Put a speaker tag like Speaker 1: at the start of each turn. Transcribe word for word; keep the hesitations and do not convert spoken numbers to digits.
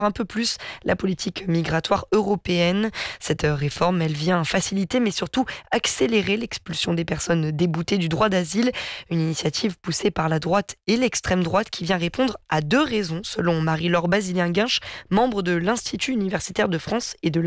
Speaker 1: un peu plus la politique migratoire européenne. Cette réforme, elle vient faciliter mais surtout accélérer l'expulsion des personnes déboutées du droit d'asile. Une initiative poussée par la droite et l'extrême droite qui vient répondre à deux raisons selon Marie-Laure Basilien-Guinche, membre de l'Institut universitaire de France et de